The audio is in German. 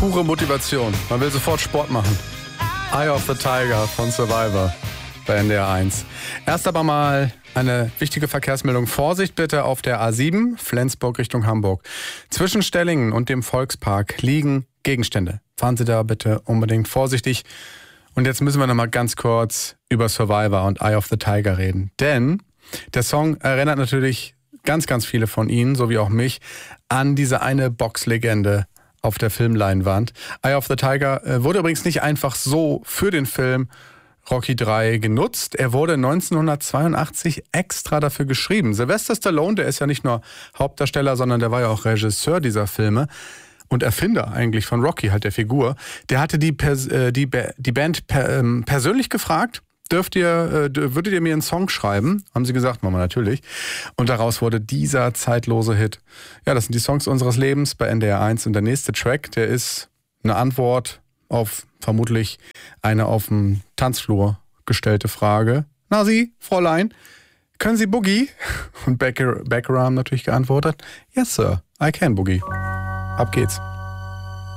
pure Motivation. Man will sofort Sport machen. Eye of the Tiger von Survivor bei NDR 1. Erst aber mal eine wichtige Verkehrsmeldung. Vorsicht bitte auf der A7, Flensburg Richtung Hamburg. Zwischen Stellingen und dem Volkspark liegen Gegenstände. Fahren Sie da bitte unbedingt vorsichtig. Und jetzt müssen wir noch mal ganz kurz über Survivor und Eye of the Tiger reden. Denn der Song erinnert natürlich ganz, ganz viele von Ihnen, so wie auch mich, an diese eine Boxlegende auf der Filmleinwand. Eye of the Tiger wurde übrigens nicht einfach so für den Film Rocky 3 genutzt. Er wurde 1982 extra dafür geschrieben. Sylvester Stallone, der ist ja nicht nur Hauptdarsteller, sondern der war ja auch Regisseur dieser Filme und Erfinder eigentlich von Rocky, halt der Figur. Der hatte die Band persönlich gefragt, würdet ihr mir einen Song schreiben? Haben sie gesagt, machen wir natürlich. Und daraus wurde dieser zeitlose Hit. Ja, das sind die Songs unseres Lebens bei NDR 1. Und der nächste Track, der ist eine Antwort auf vermutlich eine auf dem Tanzflur gestellte Frage. Na Sie, Fräulein, können Sie Boogie? Und Beckeram natürlich geantwortet, yes sir, I can Boogie. Ab geht's.